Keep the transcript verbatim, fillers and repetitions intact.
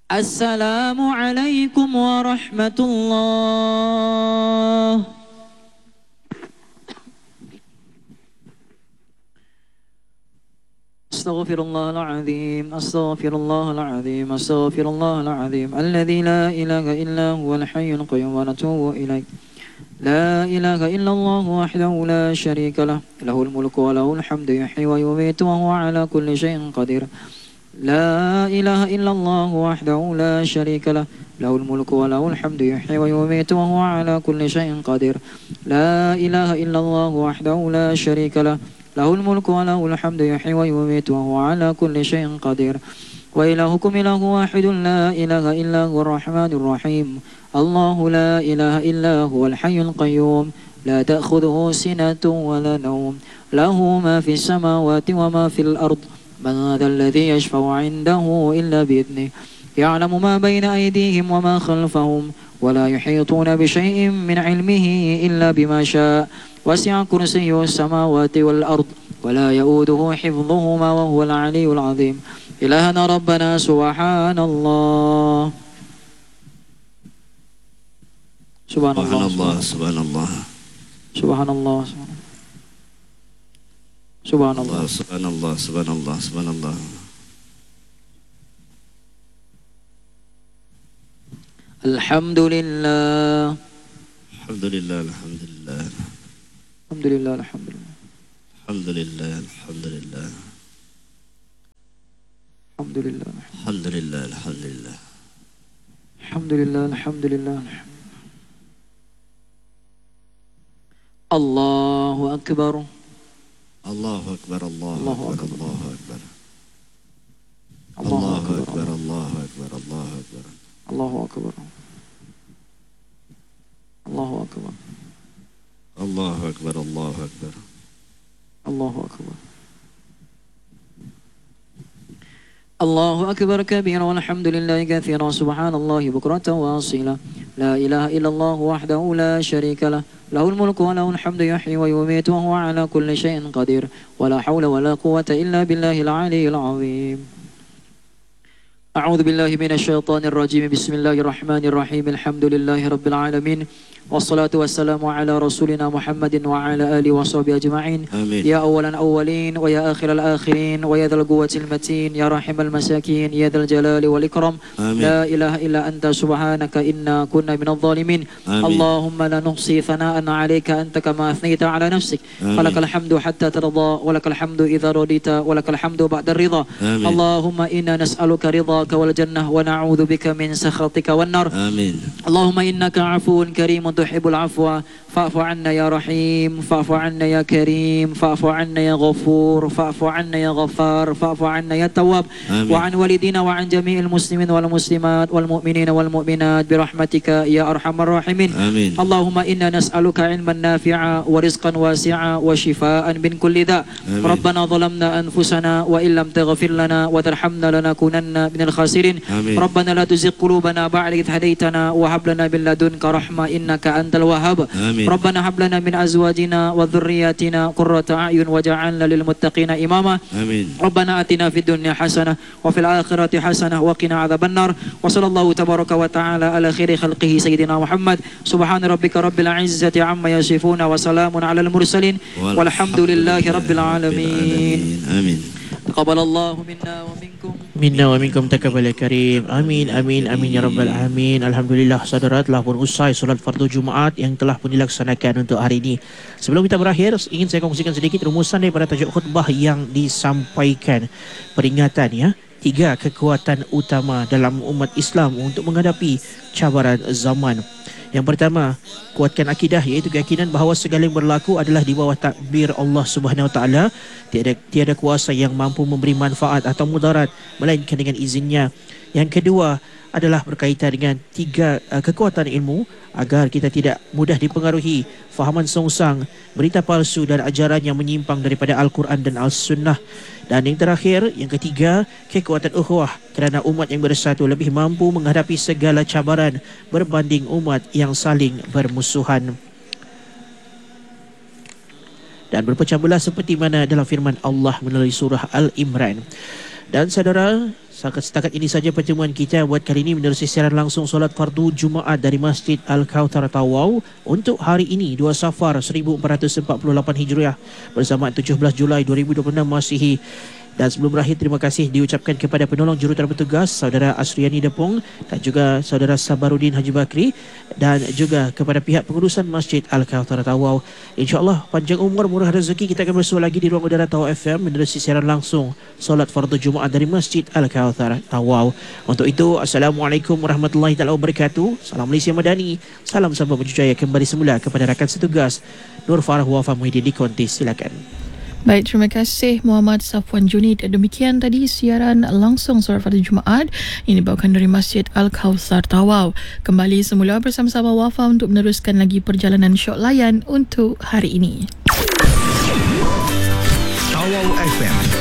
Assalamualaikum warahmatullahi. Astaghfirullahaladzim, astaghfirullahaladzim, astaghfirullahaladzim. Alladzi la ilaha illa huwal hayyul qayyum wa natubu ilaih. La ilaha illallah wahdahu la syarika lah. Lahul mulku wa lahul hamdu yuhyi wa yumiitu wa huwa ala kulli syai'in qadir. La ilaha illallah wahdahu la syarika lah. Lahul mulku wa lahul hamdu yuhyi wa yumiitu wa huwa ala kulli syai'in qadir. La ilaha illallah wahdahu la syarika lah. Lahul mulku wa lahul hamdu yuhyi wa yumiitu wa huwa ala kulli syai'in qadir. Wa ilahukum ilahu wahidun la ilaha illa huwar rahmanir rahim. Allahu la ilaha illa huwal hayyul qayyum. La ta'khudhuhu sinatun wa la nawm. Lahu ma fis samawati wa ma fil ard. من ذا الذي يشفع عنده إلا بإذنه يعلم ما بين أيديهم وما خلفهم ولا يحيطون بشيء من علمه إلا بما شاء وسع كرسيه السماوات والأرض ولا يؤوده حفظهما وهو العلي العظيم إلهنا ربنا سبحان الله سبحان الله سبحان الله سبحان الله Subhanallah, subhanallah, subhanallah, subhanallah. Alhamdulillah. Alhamdulillah, alhamdulillah. Alhamdulillah, alhamdulillah. Alhamdulillah, alhamdulillah. Alhamdulillah. Alhamdulillah, alhamdulillah. Alhamdulillah, alhamdulillah. Allahu akbar. Allahu akbar, Allahu akbar, Allahu akbar, Allahu akbar, Allahu akbar, Allahu akbar, Allahu akbar, Allahu akbar, Allahu akbar, Allahu akbar, Allahu akbar kabira walhamdulillahi katsira subhanallahi bukratan wa asila la ilaha illallah wahdahu la syarika lah. Lahul mulku wa lahul hamdu yuhyi wa yumiitu wa huwa ala kulli syai'in qadir. Wa la hawla wa la quwwata illa billahil aliyyil azim. A'udzu billahi minasy syaithanir rajim. Bismillahirrahmanirrahim. Alhamdulillahi rabbil alamin. Wassalatu wassalamu ala rasulina Muhammadin wa ala alihi wa sahbihi ajma'in. Ya awalan awwalin wa ya akhiral akhirin wa ya dzal quwwatil matin ya rahimal masakin ya dzal jalali wal ikram. La ilaha illa anta subhanaka inna kunna minadh dhalimin. Allahumma la nuhsi thana'an 'alaika anta kama athnayta 'ala nafsik. Falakal hamdu hatta tarda wa lakal hamdu idza radita wa lakal hamdu ba'da ridha. Allahumma inna nas'aluka ridhaka wal jannah wa na'udzu bika min sakhatika wan nar. Amin. Allahumma innaka 'afuwun karimun tuhibbul afwa fa'fu 'anna ya rahim fa'fu 'anna ya karim fa'fu 'anna ya ghafur fa'fu 'anna ya ghaffar fa'fu 'anna ya tawwab wa 'an walidina wa 'an jami'il muslimin wal muslimat wal mu'minina wal mu'minat bi rahmatika ya arhamar rahimin. Amin. Allahumma inna nas'aluka 'ilman nafi'a wa rizqan wasi'a wa shifaa'an min kulli dha'. Rabbana zalamna anfusana wa illam taghfir lana wa tarhamna lanakunanna minal khasirin. Rabbana la tuzigh qulubana ba'da idh hadaytana wa hab lana min ladunka rahmah innaka antal wahhab. Rabbana hab lana min azwajina wa dhurriyyatina qurrata a'yun waj'alna lil muttaqina imama. Amin. Rabbana atina fid dunya hasanah wa fil akhirati hasanah wa qina adzabannar. Wa sallallahu tabaraka wa ta'ala ala khairi khalqihi sayyidina Muhammad. Subhana rabbika rabbil izzati amma yasifuna wa salamun alal mursalin walhamdulillahi rabbil alamin. Amin. Taqabbalallahu minna wa minkum. Minna wa minkum taqabbal karim. Amin amin amin ya rabbal alamin. Alhamdulillah saudara telah pun usai solat fardu Jumaat yang telah pun dilaksanakan untuk hari ini. Sebelum kita berakhir, ingin saya kongsikan sedikit rumusan daripada tajuk khutbah yang disampaikan. Peringatan ya, tiga kekuatan utama dalam umat Islam untuk menghadapi cabaran zaman. Yang pertama, kuatkan akidah, iaitu keyakinan bahawa segala yang berlaku adalah di bawah takbir Allah Subhanahu Wa Taala. Tiada tiada kuasa yang mampu memberi manfaat atau mudarat melainkan dengan izinnya. Yang kedua adalah berkaitan dengan tiga uh, kekuatan ilmu agar kita tidak mudah dipengaruhi fahaman songsang, berita palsu dan ajaran yang menyimpang daripada Al-Quran dan Al-Sunnah. Dan yang terakhir, yang ketiga, kekuatan ukhuwah, kerana umat yang bersatu lebih mampu menghadapi segala cabaran berbanding umat yang saling bermusuhan. Dan berpecah belah seperti mana dalam firman Allah melalui surah Al-Imran. Dan saudara, setakat ini saja pertemuan kita buat kali ini menerusi siaran langsung solat fardu Jumaat dari Masjid Al-Kauthar Tawau untuk hari ini dua Safar seribu empat ratus empat puluh lapan Hijriah bersama tujuh belas Julai dua ribu dua puluh enam Masihi. Dan sebelum berakhir, terima kasih diucapkan kepada penolong jurutaraf bertugas Saudara Asriani Depong dan juga Saudara Sabarudin Haji Bakri dan juga kepada pihak pengurusan Masjid Al-Kauthar Tawau. InsyaAllah panjang umur, murah rezeki. Kita akan bersua lagi di ruang udara Tawau F M menerusi siaran langsung solat fardu Jumaat dari Masjid Al-Kauthar Tawau. Untuk itu, Assalamualaikum warahmatullahi taala wabarakatuh. Salam Malaysia Madani. Salam sambut berjaya kembali semula kepada rakan setugas Nur Farah Wafa Muhyiddin di Kontis. Silakan. Baik, terima kasih Muhammad Safwan Junid. Demikian tadi siaran langsung solat fardu Jumaat yang dibawakan dari Masjid Al-Kauthar Tawau. Kembali semula bersama-sama Wafa untuk meneruskan lagi perjalanan syok layan untuk hari ini. Tawau F M